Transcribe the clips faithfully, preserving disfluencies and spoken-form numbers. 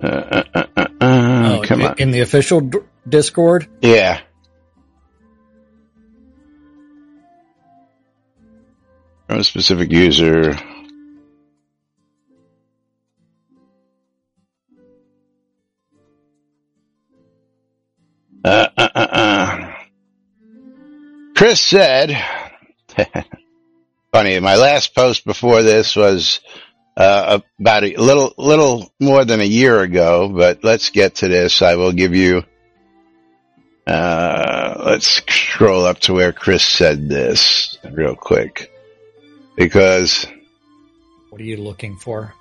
Uh, uh, uh, uh, uh, oh, come in, on. in the official d- Discord? Yeah. From a specific user. Uh, uh, uh, uh. Chris said, funny, my last post before this was uh, about a little, little more than a year ago, but let's get to this. I will give you, uh, let's scroll up to where Chris said this real quick, because what are you looking for?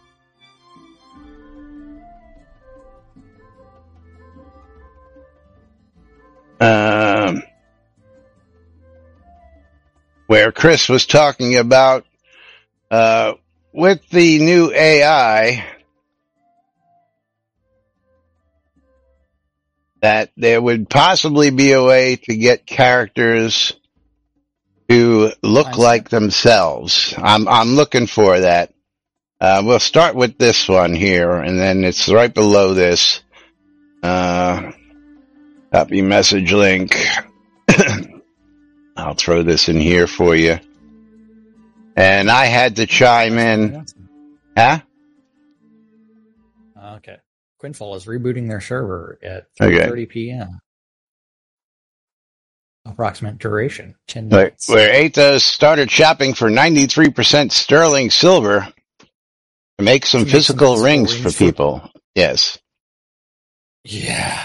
Um, where Chris was talking about, uh, with the new A I, that there would possibly be a way to get characters to look like themselves. I'm, I'm looking for that. Uh, we'll start with this one here, and then it's right below this. Uh, copy message link. I'll throw this in here for you. And I had to chime in. Huh? Okay. Quinfall is rebooting their server at three thirty Okay. p.m. Approximate duration, ten Where, minutes. where Athos started shopping for ninety-three percent sterling silver to make some To make physical some rings physical for rings people. Yes. Yeah.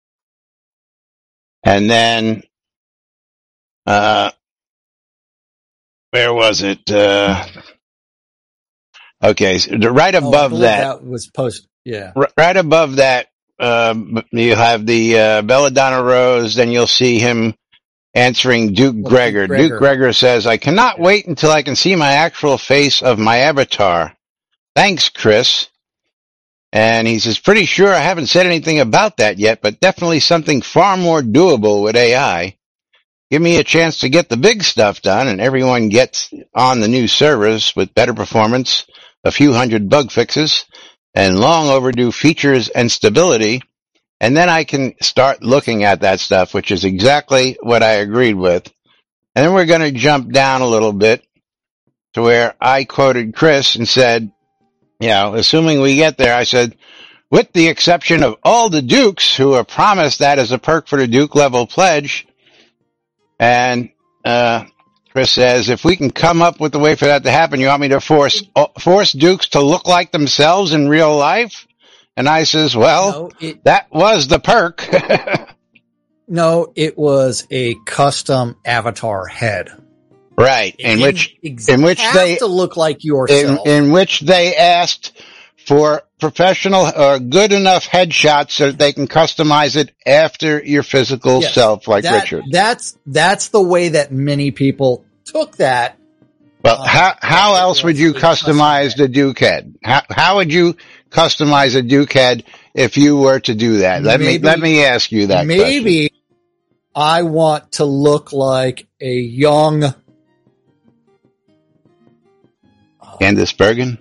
And then, uh, where was it? Uh, okay, so right Oh, I above believe that, that was post. Yeah. r- right above that, um, you have the uh, Belladonna Rose. Then you'll see him answering Duke Well, Gregor. Duke Duke Gregor. Gregor says, "I cannot Yeah. wait until I can see my actual face of my avatar. Thanks, Chris." And he says, "Pretty sure I haven't said anything about that yet, but definitely something far more doable with A I. Give me a chance to get the big stuff done, and everyone gets on the new servers with better performance, a few hundred bug fixes, and long overdue features and stability. And then I can start looking at that stuff," which is exactly what I agreed with. And then we're going to jump down a little bit to where I quoted Chris and said, you know, assuming we get there, I said, "With the exception of all the Dukes who are promised that as a perk for the Duke level pledge." And, uh, Chris says, "If we can come up with a way for that to happen, you want me to force, force Dukes to look like themselves in real life?" And I says, "Well, No, it, that was the perk." no, it was a custom avatar head. Right. It In didn't which, ex- in which have they, to look like in, yourself. in which they asked for professional or good enough headshots so that they can customize it after your physical Yes, self, like that, Richard. That's that's the way that many people took that. Well, um, how how it else would was you a custom customize head. the Duke head? How how would you customize a Duke head if you were to do that? Let me Maybe- let me ask you that question. Maybe I want to look like a young Candice Bergen?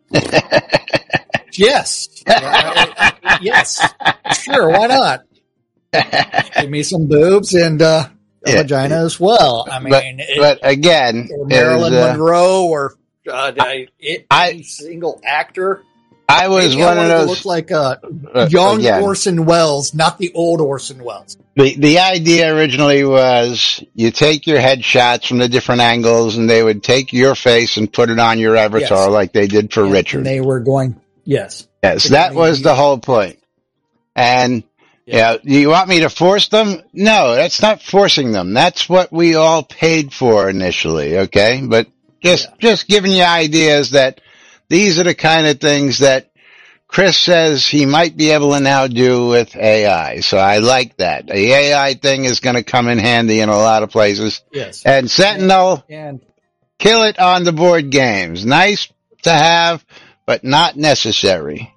yes, Uh, yes, sure, why not? Give me some boobs and uh, a Yeah. vagina as well. I mean, But it, but again, or Marilyn is, uh, Monroe, or uh, I, it, I- any single actor. I was Maybe I one of wanted to those. look like a uh, young again, Orson Welles, not the old Orson Welles. The the idea originally was you take your headshots from the different angles, and they would take your face and put it on your avatar, Yes. like they did for And- Richard. And they were going, yes. Yes, But that I mean, was you- the whole point. And Yeah. yeah, you want me to force them? No, that's not forcing them. That's what we all paid for initially. Okay, but just Yeah. just giving you ideas that these are the kind of things that Chris says he might be able to now do with A I. So I like that. The A I thing is going to come in handy in a lot of places. Yes. And Sentinel, And kill it on the board games. Nice to have, but not necessary.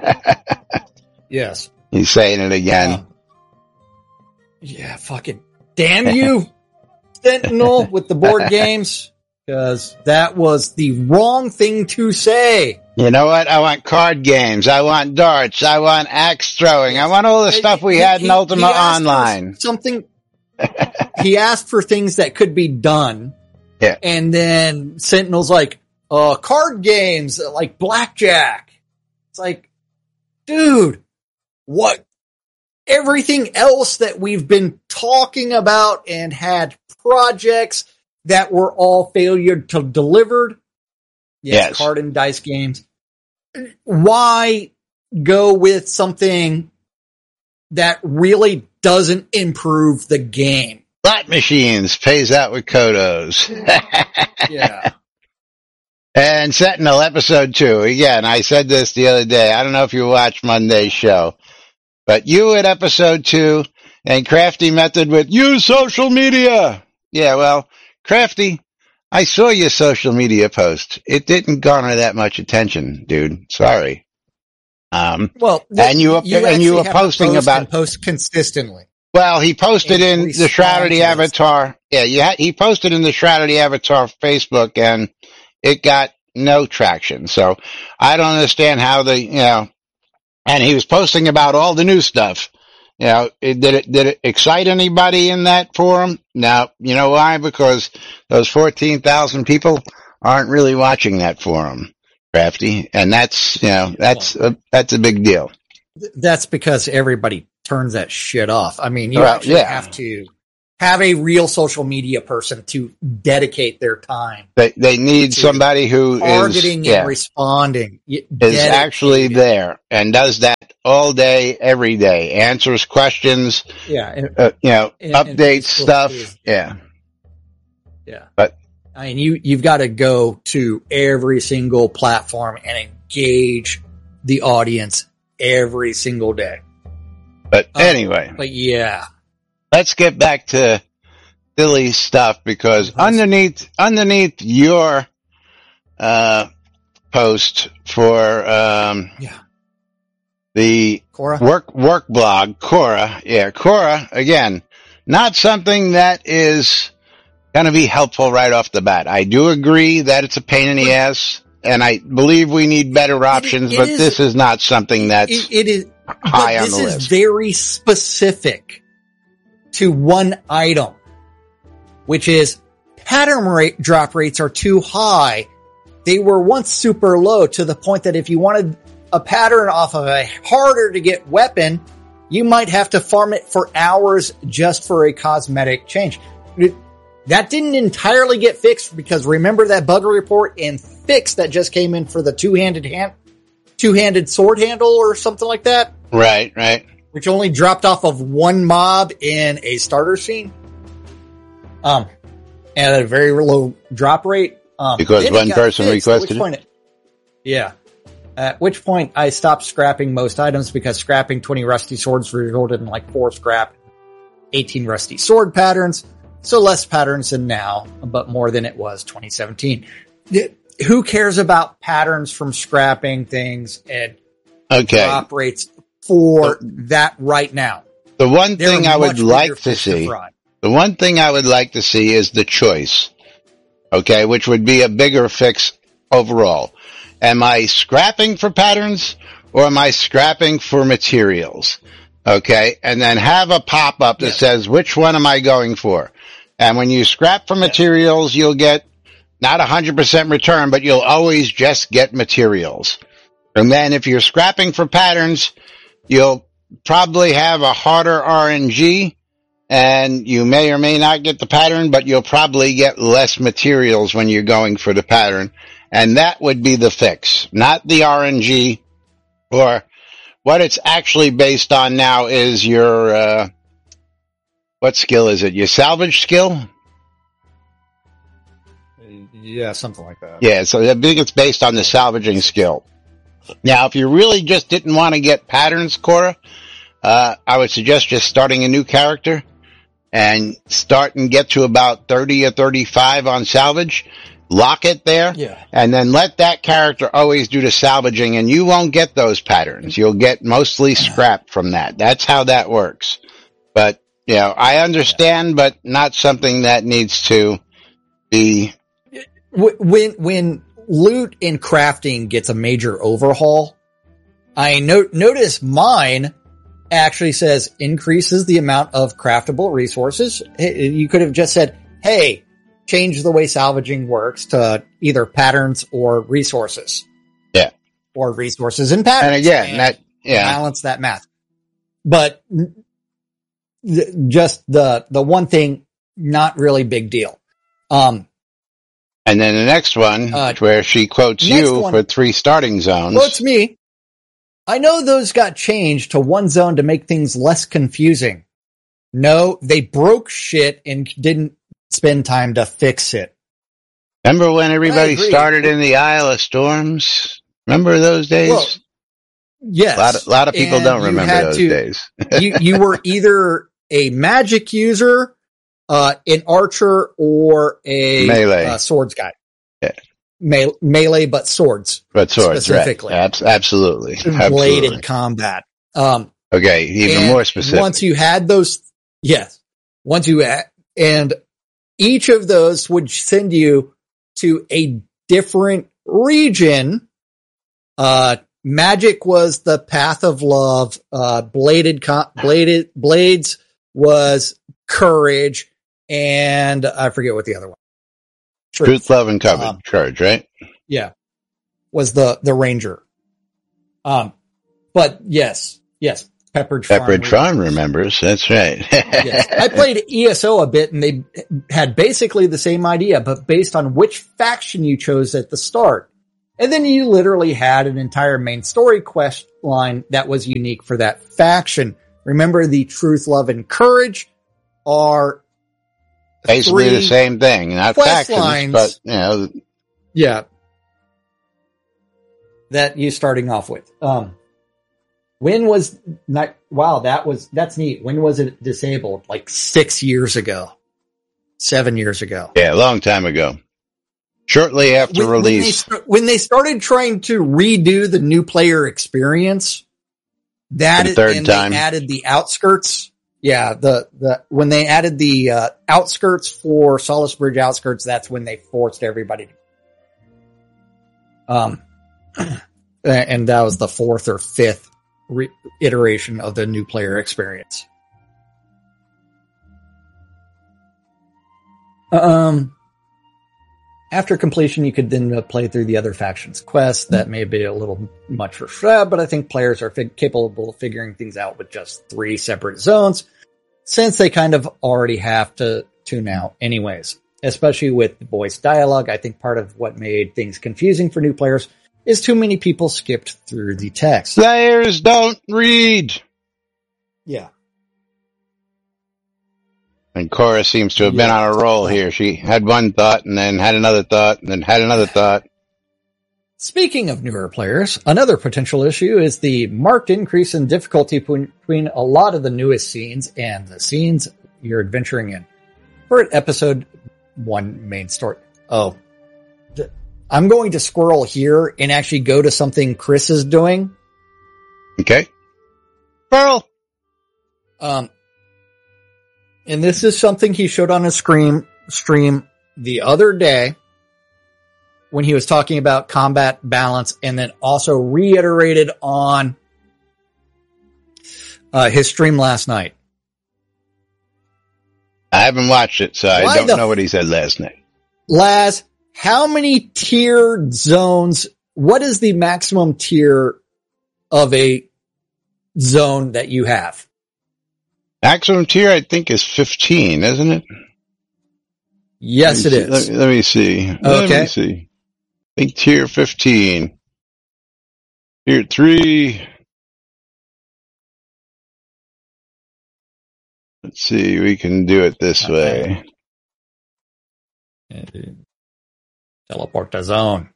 yes. He's saying it again. Um, yeah, fucking damn you, Sentinel, with the board games, because that was the wrong thing to say. You know what? I want card games. I want darts. I want axe throwing. I want all the stuff we he, had he, in Ultima he asked Online. for something. He asked for things that could be done. Yeah. And then Sentinel's like, uh, card games, like blackjack. It's like, dude, what? Everything else that we've been talking about and had projects that were all failure to delivered. Yes, Yes. card and dice games. Why go with something that really doesn't improve the game? Slot machines pays out with Kodos. Yeah. And Sentinel episode two. Again, I said this the other day. I don't know if you watched Monday's show, but you at episode two and Crafty Method with use social media. Yeah, well, Crafty, I saw your social media post. It didn't garner that much attention, dude. Sorry. Um, well, and you were, you and you were have to posting post about and post consistently. Well, he posted And in the Shrouded respond to Avatar. Yeah, you ha- he posted in the Shrouded Avatar Facebook, and it got no traction. So I don't understand how the you know. And he was posting about all the new stuff. You know, it, did it did it excite anybody in that forum? No. You know why? Because those fourteen thousand people aren't really watching that forum, Crafty, and that's you know that's a, that's a big deal. That's because everybody turns that shit off. I mean, you Well, actually yeah. have to have a real social media person to dedicate their time. They they need to somebody who targeting is yeah, and responding. y- is dedicated. actually there and does that all day, every day, answers questions, Yeah, and, uh, you know, and- and updates Facebook stuff. is- Yeah. yeah. But I mean, you you've got to go to every single platform and engage the audience every single day. but Uh, anyway, But yeah, let's get back to silly stuff because underneath underneath your uh post for um yeah, the Cora. work work blog, Cora, yeah, Cora, again, not something that is going to be helpful right off the bat. I do agree that it's a pain in the ass, and I believe we need better options, it but is- this is not something that's It, it is high but on this the is list. very specific to one item, which is pattern rate drop rates are too high. They were once super low to the point that if you wanted a pattern off of a harder to get weapon, you might have to farm it for hours just for a cosmetic change. It- that didn't entirely get fixed because remember that bug report and fix that just came in for the two-handed hand, two-handed sword handle or something like that, Right, right. which only dropped off of one mob in a starter scene. Um, and at a very low drop rate. Um, Because then it one got person fixed, at requested which it? point it. Yeah. At which point I stopped scrapping most items because scrapping twenty rusty swords resulted in like four scrap, eighteen rusty sword patterns. So less patterns than now, but more than it was twenty seventeen. Th- Who cares about patterns from scrapping things and Okay. drop rates for that right now? The one There thing are I would much bigger like to fish see, fry. the one thing I would like to see is the choice. Okay, which would be a bigger fix overall. Am I scrapping for patterns or am I scrapping for materials? Okay, and then have a pop-up that Yes. says, which one am I going for? And when you scrap for materials, you'll get not one hundred percent return, but you'll always just get materials. And then if you're scrapping for patterns, you'll probably have a harder R N G, and you may or may not get the pattern, but you'll probably get less materials when you're going for the pattern. And that would be the fix, not the R N G, or what it's actually based on now is your, uh, what skill is it? Your salvage skill? Yeah, something like that. Yeah, so I think it's based on the salvaging skill. Now, if you really just didn't want to get patterns, Cora, uh, I would suggest just starting a new character and start and get to about thirty or thirty-five on salvage, lock it there, Yeah. and then let that character always do the salvaging, and you won't get those patterns. You'll get mostly scrap from that. That's how that works. But, you know, I understand, but not something that needs to be Wh- When when loot and crafting gets a major overhaul. I no- notice mine actually says increases the amount of craftable resources. You could have just said, hey, change the way salvaging works to either patterns or resources. Yeah. Or resources and patterns. And again, and that, yeah. Balance that math. But th- just the, the one thing, not really big deal. Um, and then the next one, uh, where she quotes you one, for three starting zones. Quotes me. I know those got changed to one zone to make things less confusing. No, they broke shit and didn't spend time to fix it. Remember when everybody started in the Isle of Storms? Remember those days? Well, yes. A lot of, a lot of people and don't remember those to, days. you, you were either a magic user, uh, an archer, or a melee. Uh, swords guy. Yeah. Me- melee, but swords. But swords, specifically. Right. Ab- absolutely. Bladed absolutely. combat. Um, okay, even more specific. Once you had those, yes. Once you had, and each of those would send you to a different region. Uh, magic was the path of love. Uh, bladed, com- bladed, blades was courage. And I forget what the other one. Truth, Truth love, and courage, um, courage, right? Yeah. Was the, the ranger. Um, but yes, yes. Pepperidge Farm. Pepperidge Farm remembers. That's right. Yes. I played E S O a bit and they had basically the same idea, but based on which faction you chose at the start. And then you literally had an entire main story quest line that was unique for that faction. Remember, the Truth, Love, and Courage are basically the same thing, not factions, lines, but you know. Yeah. That you starting off with. Um, When was not, wow, that was, that's neat. When was it disabled? Like six years ago, seven years ago. Yeah, a long time ago. Shortly after when, release. When they, when they started trying to redo the new player experience, that the third and time. They added the outskirts. Yeah, the, the, when they added the, uh, outskirts for Solace Bridge outskirts, that's when they forced everybody to, um, and that was the fourth or fifth Re- iteration of the new player experience. Um, after completion, you could then uh, play through the other factions' quests. That may be a little much for Shred, but I think players are fig- capable of figuring things out with just three separate zones, since they kind of already have to tune out anyways. Especially with voice dialogue, I think part of what made things confusing for new players is too many people skipped through the text. Players don't read. Yeah. And Cora seems to have yeah, been on a roll here. She had one thought and then had another thought and then had another thought. Speaking of newer players, another potential issue is the marked increase in difficulty between a lot of the newest scenes and the scenes you're adventuring in. We're at episode one main story. Oh. I'm going to squirrel here and actually go to something Chris is doing. Okay. Squirrel. Um, and this is something he showed on his screen stream the other day when he was talking about combat balance, and then also reiterated on uh, his stream last night. I haven't watched it, so I Why don't know what he said last night. Laz, how many tiered zones, what is the maximum tier of a zone that you have? Maximum tier, I think, is fifteen, isn't it? Yes, it see, is. Let, let me see. Okay. Let me see. I think tier fifteen. Tier three. Let's see, we can do it this okay. way. Teleport to zone.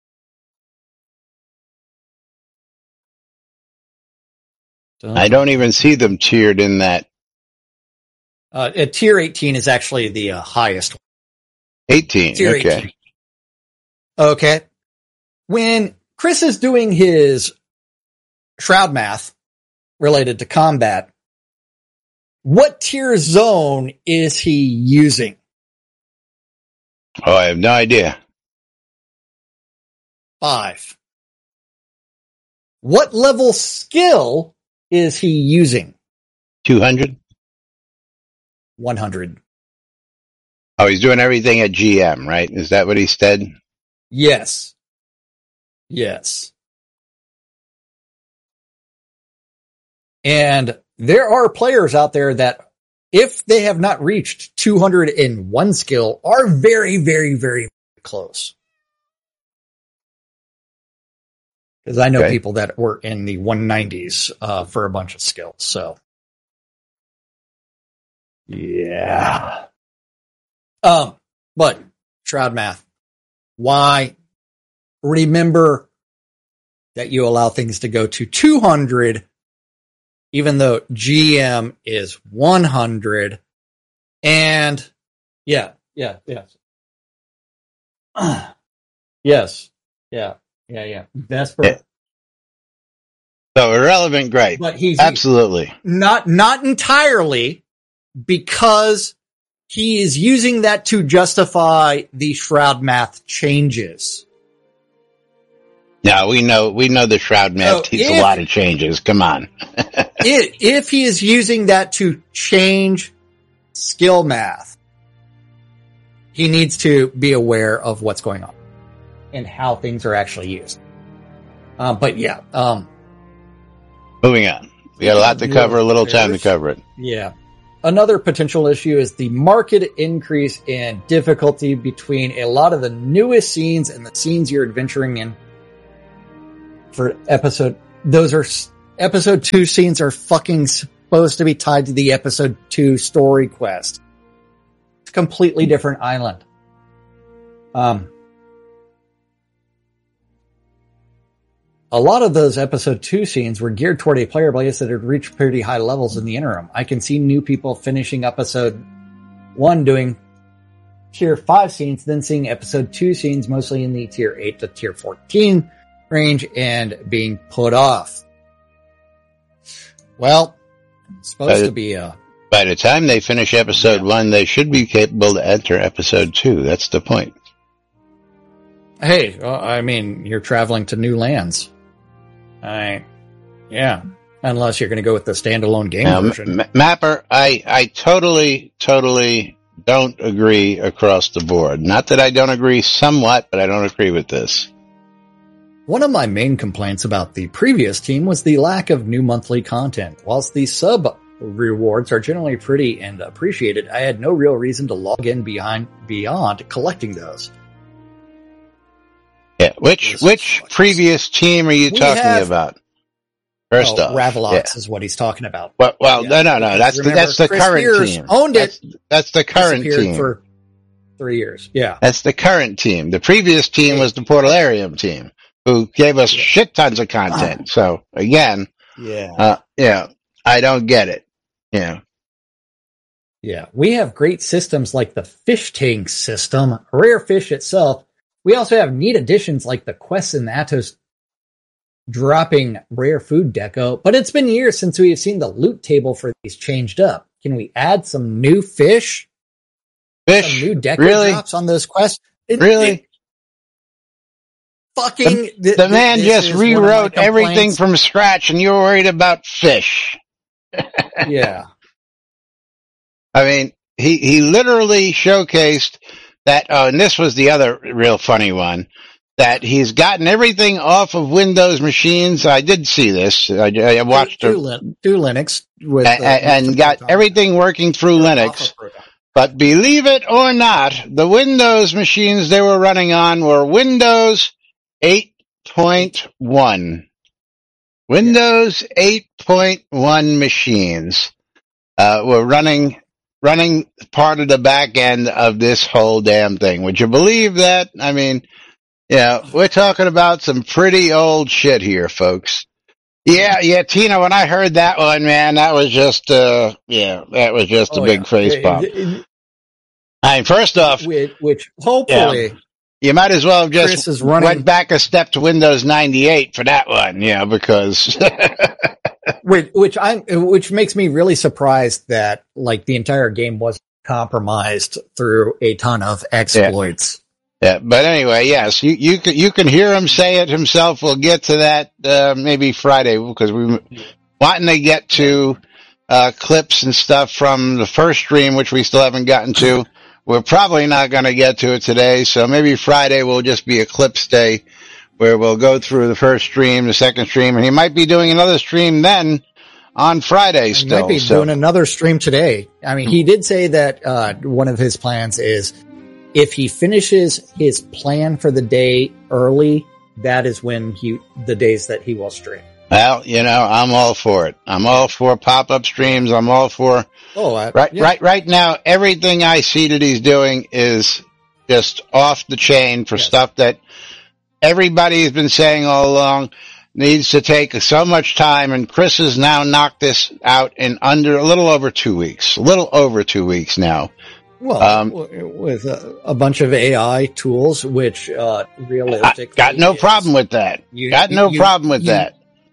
I don't even see them tiered in that. Uh, at tier eighteen is actually the uh, highest one. eighteen, tier okay. eighteen. Okay. When Chris is doing his shroud math related to combat, what tier zone is he using? Oh, I have no idea. Five. What level skill is he using? two hundred? one hundred. Oh, he's doing everything at G M, right? Is that what he said? Yes. Yes. And there are players out there that, if they have not reached two hundred one skill, are very, very, very close. Because I know Okay. people that were in the one nineties uh, for a bunch of skills. So, yeah. Um, but Shroud Math, why? Remember that you allow things to go to two hundred, even though G M is one hundred. And yeah, yeah, yes. Yes. Yeah. Yeah, yeah. That's for, Yeah. So irrelevant, great. but he's Absolutely. not, not entirely, because he is using that to justify the Shroud Math changes. No, we know, we know the Shroud Math So takes if- a lot of changes. Come on. If, if he is using that to change skill math, he needs to be aware of what's going on and how things are actually used. Um, but yeah, um, Moving on. We got a lot to cover, a little time to cover it. yeah. Another potential issue is the marked increase in difficulty between a lot of the newest scenes and the scenes you're adventuring in for episode. Those are episode two scenes are fucking supposed to be tied to the episode two story quest. It's a completely different island. Um, A lot of those episode two scenes were geared toward a player base that had reached pretty high levels in the interim. I can see new people finishing episode one doing tier five scenes, then seeing episode two scenes mostly in the tier eight to tier fourteen range and being put off. Well, it's supposed Uh, to be a, By the time they finish episode one, they should be capable to enter episode two. That's the point. hey, well, I mean, you're traveling to new lands. I, yeah, unless you're going to go with the standalone game Now, version. M- Mapper, I, I totally, totally don't agree across the board. Not that I don't agree somewhat, but I don't agree with this. One of my main complaints about the previous team was the lack of new monthly content. Whilst the sub rewards are generally pretty and appreciated, I had no real reason to log in behind beyond collecting those. Yeah, which This which sucks. previous team are you We talking have- about? First oh, off, Ravalox yeah. is what he's talking about. Well, well Yeah, no, no, no. because That's the, remember, that's the Chris current Spears team. owned it. That's, that's the current Disappeared team. for three years. Yeah. That's the current team. The previous team was the Portalarium team, who gave us Yeah. shit tons of content. So again, Yeah. uh, yeah, I don't get it. Yeah. Yeah. We have great systems like the fish tank system, Rare Fish itself. We also have neat additions like the quests in Atos dropping rare food deco, but it's been years since we have seen the loot table for these changed up. Can we add some new fish? Some Fish, new deco really? drops on those quests? It- Really? it fucking The th- man this just is one of my rewrote everything complaints. from scratch and you're worried about fish. Yeah. I mean, he, he literally showcased that, oh, and this was the other real funny one, that he's gotten everything off of Windows machines. I did see this. I, I watched do, it. do, Lin- do Linux with A- uh, a- and with got Proton. everything working through Off Linux. of Proton. But believe it or not, the Windows machines they were running on were Windows eight point one. Windows eight point one machines uh, were running running part of the back end of this whole damn thing. Would you believe that? I mean, yeah, we're talking about some pretty old shit here, folks. Yeah, yeah, Tina, when I heard that one, man, that was just, uh, yeah, that was just a Oh, big yeah. face It- pump. it- it- I mean, first off, which, which hopefully you might as well have Chris just is running- went back a step to Windows ninety-eight for that one, you know, because which, which I'm which makes me really surprised that like the entire game wasn't compromised through a ton of exploits. Yeah, but anyway, yes, you, you can, you can hear him say it himself. We'll get to that, uh, maybe Friday because we wanting to get to, uh, clips and stuff from the first stream, which we still haven't gotten to. We're probably not going to get to it today. So maybe Friday will just be a clips day where we'll go through the first stream, the second stream, and he might be doing another stream then on Friday still. He might be so. doing another stream today. I mean, he did say that, uh, one of his plans is, if he finishes his plan for the day early, that is when he, the days that he will stream. Well, you know, I'm all for it. I'm all for pop-up streams. I'm all for, oh, I, right, yeah. right, right now, everything I see that he's doing is just off the chain for yes. stuff that everybody has been saying all along needs to take so much time. And Chris has now knocked this out in under a little over two weeks, a little over two weeks now. Well, um, with a, a bunch of A I tools, which uh, realistically, got no is, problem with that. You got no you, problem with you, that.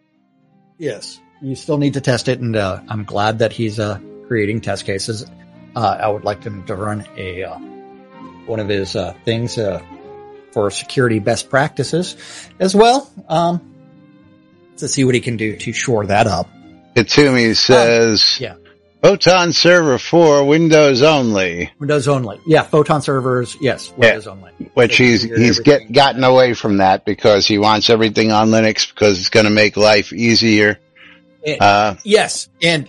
Yes, you still need to test it, and uh, I'm glad that he's uh, creating test cases. Uh, I would like him to run a uh, one of his uh, things uh, for security best practices as well, um, to see what he can do to shore that up. Itsumi says, um, "Yeah." Photon Server four, Windows only. Windows only. Yeah, Photon servers, yes, Windows yeah. only. Which he's, he's get, gotten away from that because he wants everything on Linux because it's going to make life easier. And, uh, yes, and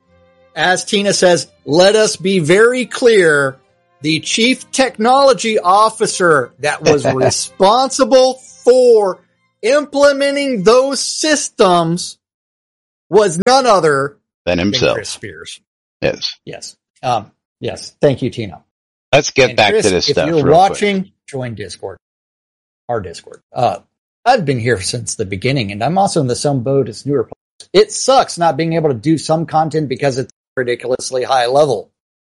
as Tina says, let us be very clear, the Chief Technology Officer that was responsible for implementing those systems was none other than himself. Chris Spears. Yes. Yes. Um, yes. Thank you, Tina. Let's get and back Chris, to this if stuff. If you're real watching, quick. join Discord. Our Discord. Uh, I've been here since the beginning, and I'm also in the same boat as newer players. It sucks not being able to do some content because it's ridiculously high level.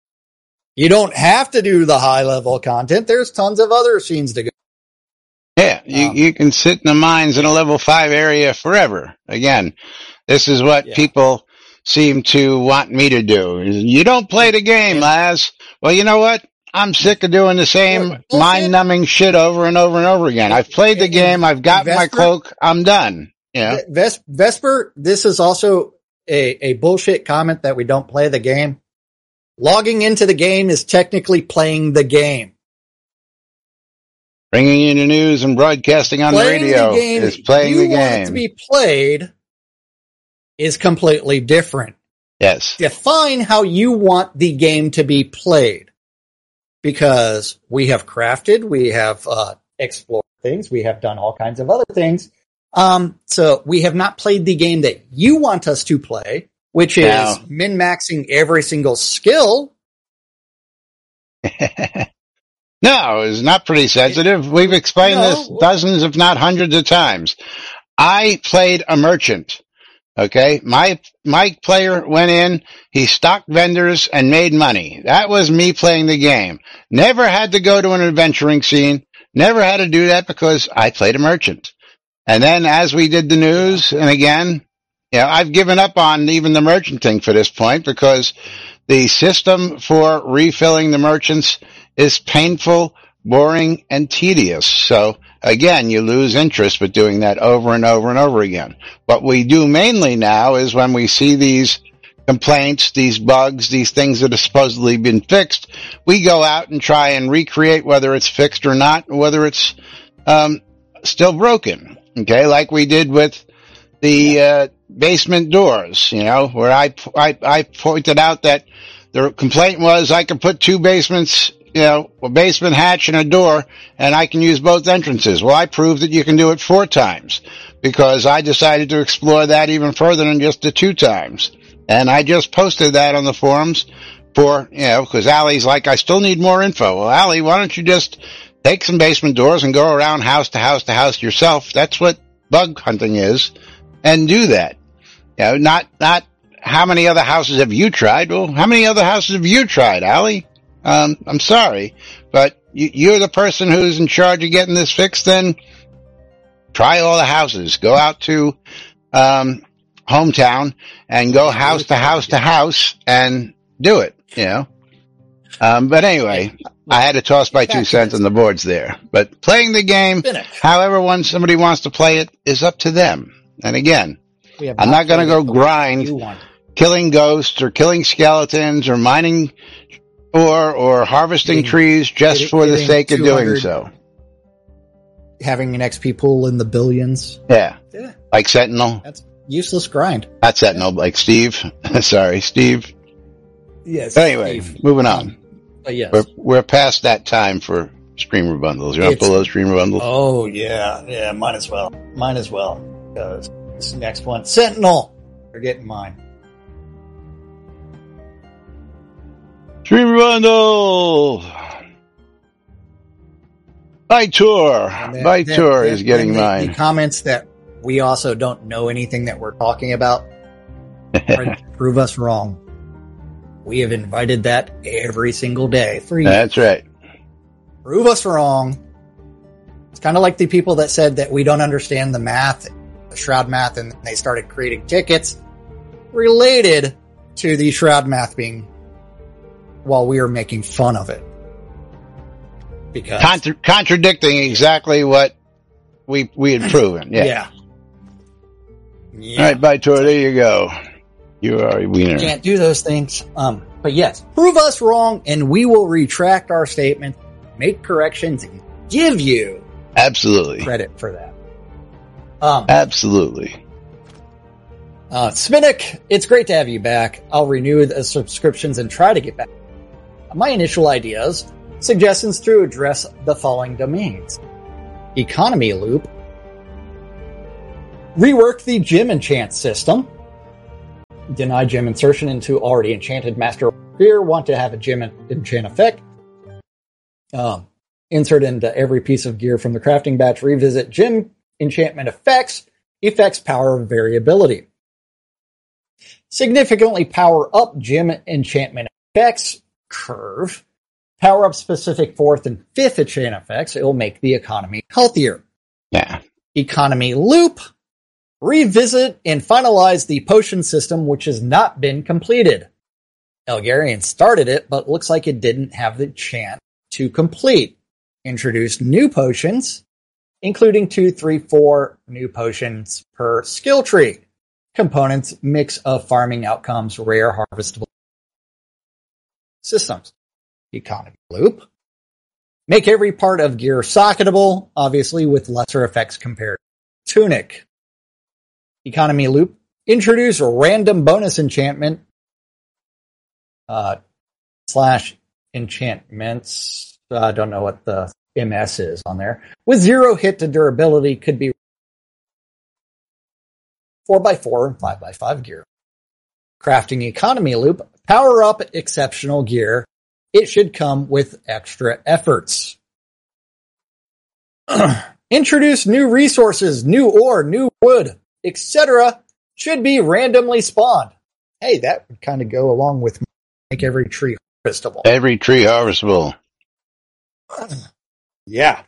You don't have to do the high level content. There's tons of other scenes to go. Yeah, you, um, you can sit in the mines in a level five area forever. Again, this is what yeah. people seem to want me to do. You don't play the game, yeah. Laz. Well, you know what? I'm sick of doing the same well, mind-numbing shit over and over and over again. I've played the game. I've got Vesper, my cloak. I'm done. Yeah. Ves- Vesper, this is also a, a bullshit comment that we don't play the game. Logging into the game is technically playing the game. Bringing in the news and broadcasting on playing the radio the game is playing the game. You want it to be played is completely different. Yes. Define how you want the game to be played. Because we have crafted, we have uh, explored things, we have done all kinds of other things. Um, so we have not played the game that you want us to play, which is now, min-maxing every single skill. No, it's not pretty sensitive. We've explained no. this dozens, if not hundreds of times. I played a merchant. Okay. My, my player went in, he stocked vendors and made money. That was me playing the game. Never had to go to an adventuring scene. Never had to do that because I played a merchant. And then as we did the news, and again, you know, I've given up on even the merchant thing for this point because the system for refilling the merchants is painful, boring, and tedious. So again, you lose interest with doing that over and over and over again. What we do mainly now is when we see these complaints, these bugs, these things that have supposedly been fixed, we go out and try and recreate whether it's fixed or not, whether it's um still broken. Okay, like we did with the uh basement doors, you know, where I, I, I pointed out that the complaint was I could put two basements, you know, a basement hatch and a door, and I can use both entrances. Well, I proved that you can do it four times because I decided to explore that even further than just the two times. And I just posted that on the forums for, you know, because Allie's like, I still need more info. Well, Allie, why don't you just take some basement doors and go around house to house to house yourself? That's what bug hunting is, and do that. You know, not, not how many other houses have you tried? Well, how many other houses have you tried, Allie? Um, I'm sorry, but you, you're the person who's in charge of getting this fixed. Then try all the houses. Go out to, um, hometown and go house to house to house and do it, you know. Um, but anyway, I had to toss my two cents on the boards there. But playing the game, Spinach. however one somebody wants to play it, is up to them. And again, We have I'm not going to played go it the way grind you want. killing ghosts or killing skeletons or mining or or harvesting Getting- trees just getting- for the getting sake of doing 200 so. Having an X P pool in the billions. Yeah. Yeah, Like Sentinel. that's useless grind. Not Sentinel, like Steve. Sorry, Steve. Yes. Anyway, Steve. moving on. Um, but yes. We're, we're past that time for streamer bundles. You want to It's- pull those streamer bundles? Oh yeah, yeah, mine as well. Mine as well. Because this next one, Sentinel. They're getting mine. Streamer bundle! My tour. And then- My then- tour then- is getting then the, mine. The comments that we also don't know anything that we're talking about try to prove us wrong. We have invited that every single day for you. That's right. Prove us wrong. It's kind of like the people that said that we don't understand the math, the Shroud math, and they started creating tickets related to the Shroud math being while we were making fun of it. Because Contra- contradicting exactly what we we had proven. Yeah. yeah. Yeah. All right, bye, tour. There you go. You are a wiener. Can't do those things. Um, but yes, prove us wrong and we will retract our statement, make corrections, and give you Absolutely. credit for that. Um, Absolutely. uh, Spinnick, it's great to have you back. I'll renew the subscriptions and try to get back. My initial ideas, suggestions to address the following domains. Economy loop. Rework the gem enchant system. Deny gem insertion into already enchanted master gear. Want to have a gem enchant effect. Um, insert into every piece of gear from the crafting batch. Revisit gem enchantment effects. Effects power variability. Significantly power up gem enchantment effects curve. Power up specific fourth and fifth enchant effects. It will make the economy healthier. Yeah. Economy loop. Revisit and finalize the potion system, which has not been completed. Elgarian started it, but looks like it didn't have the chance to complete. Introduce new potions, including two, three, four new potions per skill tree. Components, mix of farming outcomes, rare harvestable systems. Economy loop. Make every part of gear socketable, obviously with lesser effects compared to Tunic. Economy loop. Introduce a random bonus enchantment uh, slash enchantments. I uh, don't know what the M S is on there. With zero hit to durability, could be four by four and five by five gear. Crafting economy loop. Power up exceptional gear. It should come with extra efforts. Introduce new resources, new ore, new wood, et cetera. Should be randomly spawned. Hey, that would kind of go along with make every tree harvestable. Every tree harvestable. Yeah.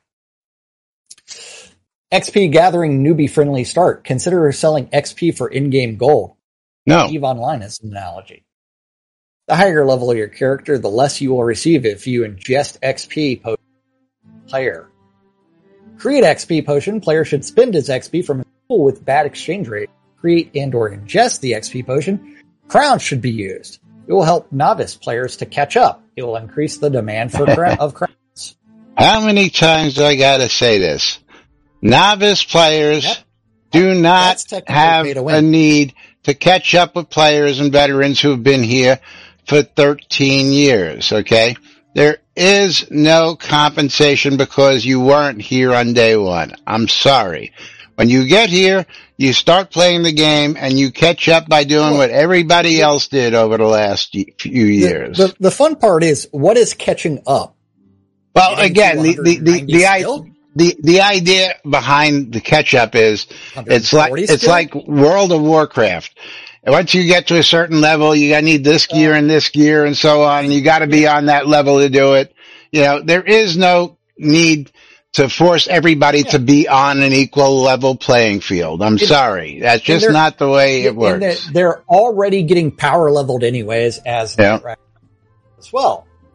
X P gathering newbie friendly start. Consider selling X P for in-game gold. No. EVE Online is an analogy. The higher level your character, the less you will receive if you ingest X P potion player. Create X P potion. Player should spend his X P from a pool with bad exchange rate. Create and or ingest the X P potion. Crowns should be used. It will help novice players to catch up. It will increase the demand for cra- of crowns. How many times do I gotta say this? Novice players Yep. do not That's technically have pay to win. a need to catch up with players and veterans who have been here for thirteen years, okay? There is no compensation because you weren't here on day one. I'm sorry. When you get here, you start playing the game and you catch up by doing what everybody else did over the last y- few years. The, the, the fun part is, what is catching up? well, Getting again, to the, the, the, 190 the, I, skill? the, the idea behind the catch up is it's like, one forty it's skill? like World of Warcraft. And once you get to a certain level, you gotta need this gear and this gear and so on, and you gotta be on that level to do it. You know, there is no need to force everybody Yeah. to be on an equal level playing field. I'm It- sorry. That's just they're- not the way it And works. they're, they're already getting power leveled anyways as Yeah. as well.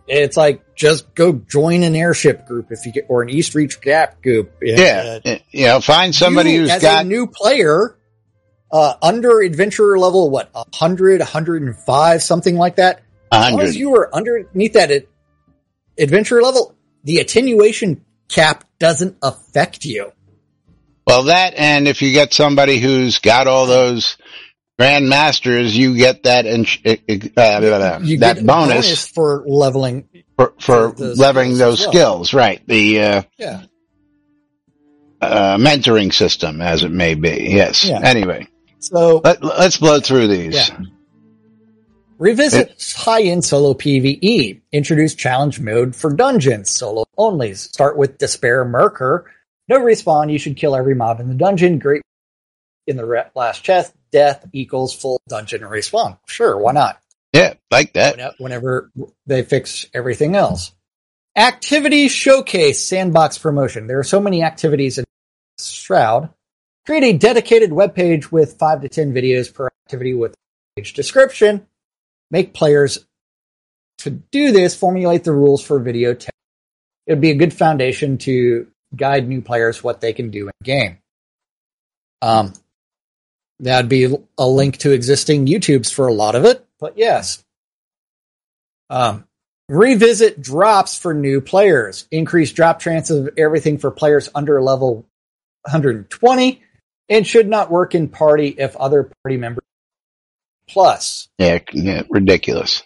It's like, just go join an airship group if you get, or an East Reach Gap group. Yeah. Uh, you know, find somebody you, who's as got a new player, uh, under adventurer level, what, one hundred, one hundred five, something like that. one As long hundred. as you were underneath that ad- adventurer level, the attenuation cap doesn't affect you. Well, that, and if you get somebody who's got all those Grand Masters, you get that in, uh, You that get a bonus, bonus for leveling. for, for, for those leveling skills those as well. skills, right? The uh, Yeah. uh, mentoring system, as it may be. Yes. Yeah. Anyway, So let, let's blow through these. Yeah. Revisit high-end solo PvE. Introduce challenge mode for dungeons. Solo only. Start with Despair Merker. No respawn. You should kill every mob in the dungeon. Great in the re- last chest. Death equals full dungeon respawn. Sure, why not? Yeah, like that. Whenever they fix everything else. Activity Showcase Sandbox Promotion. There are so many activities in Shroud. Create a dedicated webpage with five to ten videos per activity with page description. Make players to do this, formulate the rules for video text. It would be a good foundation to guide new players what they can do in game. Um, that'd be a link to existing YouTubes for a lot of it, but yes. Um, revisit drops for new players. Increase drop chances of everything for players under level one hundred twenty, and should not work in party if other party members plus. Yeah, yeah, ridiculous.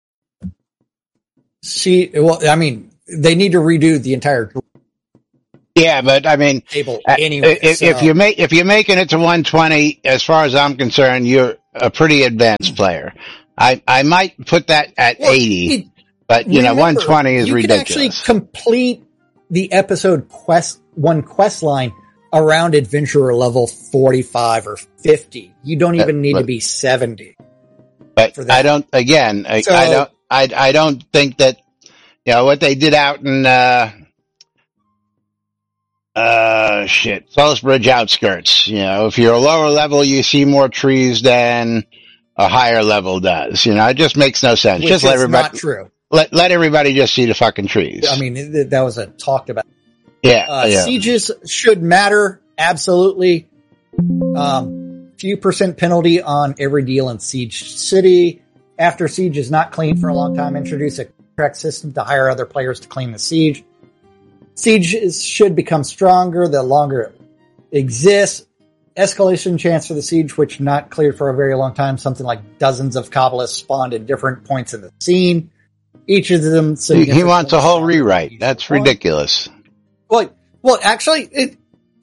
See, well, I mean, they need to redo the entire Yeah, but I mean, table uh, anyway. if, so. if you make if you're making it to one twenty, as far as I'm concerned, you're a pretty advanced player. I I might put that at Well, eighty, it, but you remember, know, one twenty is you ridiculous. You can actually complete the episode quest one quest line around adventurer level forty-five or fifty. You don't even need but, to be seventy. But I don't. Again, I, so, I don't. I I don't think that you know what they did out in uh uh shit Salisbury outskirts. You know, if you're a lower level, you see more trees than a higher level does. You know, it just makes no sense. Which just let is everybody. Not true. Let let everybody just see the fucking trees. I mean, th- that was a talked about. Yeah, uh, yeah. Sieges should matter absolutely. Um, few percent penalty on every deal in Siege City. After Siege is not clean for a long time, introduce a contract system to hire other players to clean the Siege. Siege is, should become stronger the longer it exists. Escalation chance for the Siege, which not cleared for a very long time. Something like dozens of Kabbalists spawned at different points in the scene. Each of them. He, he wants a whole rewrite. That's ridiculous. Well, well, actually, it,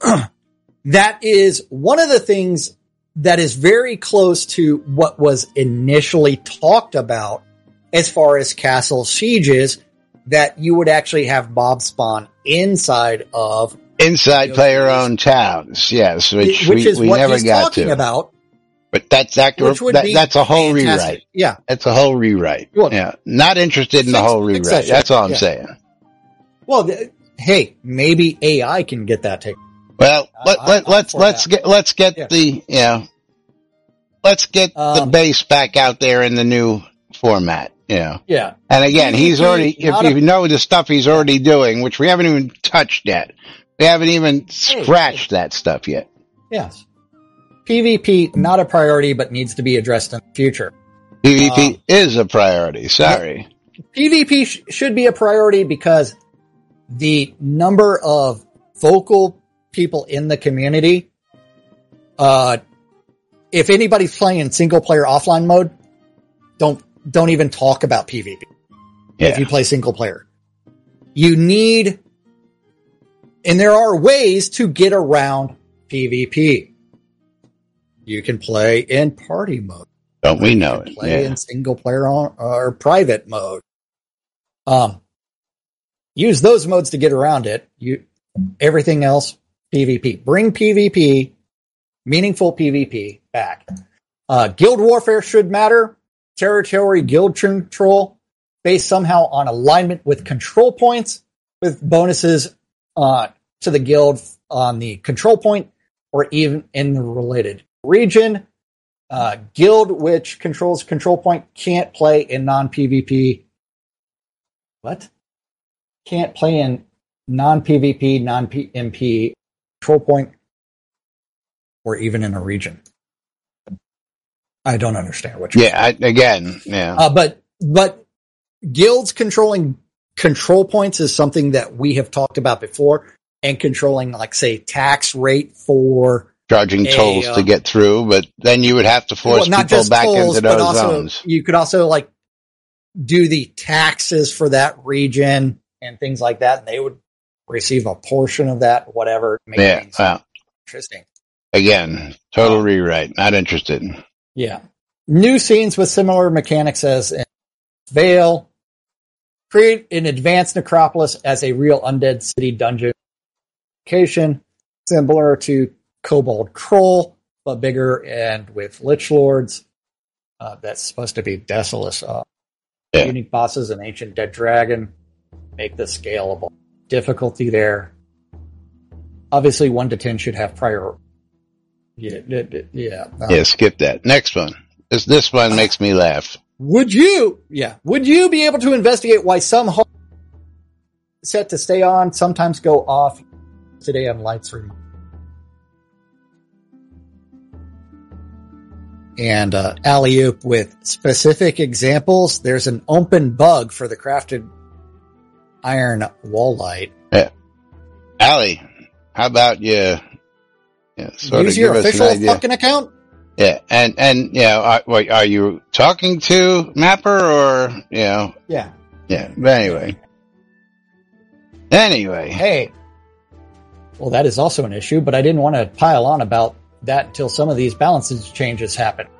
that is one of the things that is very close to what was initially talked about as far as castle sieges, that you would actually have mob spawn inside of inside player-owned towns. Yes, which, which we, is we what never he's got talking to. about. But that's that, that that's a whole fantastic. rewrite. Yeah, that's a whole rewrite. Well, yeah, not interested in the whole rewrite. Succession. That's all I'm yeah. saying. Well, th- hey, maybe A I can get that taken. Well, let, I, let, I'm let's let's that. get let's get Yeah. the you know let's get Um, the base back out there in the new format. You know. Yeah. And again, he's already if Not a- you know the stuff he's already doing, which we haven't even touched yet. We haven't even scratched that stuff yet. Yes. PvP, not a priority, but needs to be addressed in the future. PvP Um, is a priority. Sorry. PvP sh- should be a priority because the number of vocal people in the community, uh, if anybody's playing in single player offline mode, don't, don't even talk about PvP. Yeah. If you play single player, you need, and there are ways to get around PvP. You can play in party mode. Don't we know You can it? play Yeah. in single player on, or private mode. Um, use those modes to get around it. You, everything else, PvP. Bring PvP, meaningful PvP back. Uh, guild warfare should matter. Territory guild control based somehow on alignment with control points with bonuses, uh, to the guild on the control point or even in the related region. Uh, guild which controls control point can't play in non-PvP what? Can't play in non-PvP, non-P M P control point, or even in a region. I don't understand what you're Yeah, I, again, yeah. Uh, but, but guilds controlling control points is something that we have talked about before, and controlling, like, say, tax rate for charging a, tolls uh, to get through, but then you would have to force well, not people just back tolls, into but those also zones. you could also like do the taxes for that region and things like that, and they would receive a portion of that, whatever. Make Yeah, things well, interesting. again, total Um, rewrite. Not interested. Yeah. New scenes with similar mechanics as in Vale. Create an advanced necropolis as a real undead city dungeon location, similar to Kobold Kroll, but bigger and with Lich Lords. Uh, that's supposed to be Desolus. Uh, Yeah. Unique bosses and Ancient Dead Dragon. Make the scalable. Difficulty there. Obviously, one to ten should have prior. Yeah, d- d- yeah. um, Yeah, skip that. Next one. This this one makes me laugh. Would you, yeah, would you be able to investigate why some homes set to stay on sometimes go off today on light stream? And uh, alley-oop with specific examples. There's an open bug for the crafted iron wall light. Yeah. Allie, how about you, yeah, sort Use of your give us official an idea? fucking account. Yeah, and, and, you know, are, wait, are you talking to Mapper or, you know, Yeah. yeah, but anyway. Anyway. Hey. Well, that is also an issue, but I didn't want to pile on about that until some of these balances changes happen.